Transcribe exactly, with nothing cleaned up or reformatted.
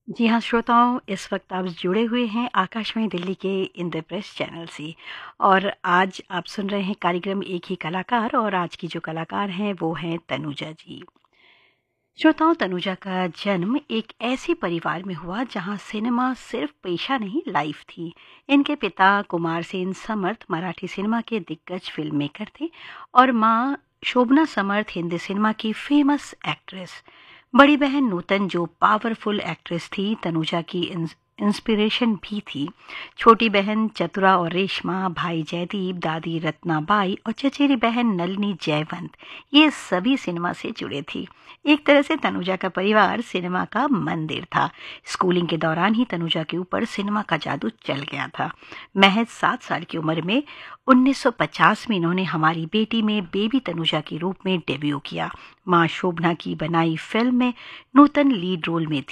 जी हाँ श्रोताओं, इस वक्त आप जुड़े हुए हैं आकाशवाणी दिल्ली के इंद्रप्रस्थ चैनल से। और आज आप सुन रहे हैं कार्यक्रम एक ही कलाकार, और आज की जो कलाकार हैं वो हैं तनुजा जी। श्रोताओं, तनुजा का जन्म एक ऐसे परिवार में हुआ जहां सिनेमा सिर्फ पेशा नहीं, लाइफ थी। इनके पिता कुमार सेन समर्थ मराठी सिनेमा के दिग्गज फिल्म मेकर थे, और माँ शोभना समर्थ हिंदी सिनेमा की फेमस एक्ट्रेस। बड़ी बहन नूतन जो पावरफुल एक्ट्रेस थी, तनुजा की इंस- इंस्पिरेशन भी थी। छोटी बहन चतुरा और रेशमा, भाई जयदीप, दादी रत्नाबाई और चचेरी बहन नलिनी जयवंत, ये सभी सिनेमा से जुड़े थी। एक तरह से तनुजा का परिवार सिनेमा का मंदिर था। स्कूलिंग के दौरान ही तनुजा के ऊपर सिनेमा का जादू चल गया था। महज सात साल की उम्र में उन्नीस सौ पचास में इन्होंने हमारी बेटी में बेबी तनुजा के रूप में डेब्यू किया। मां शोभना की बनाई फिल्म में नूतन लीड रोल में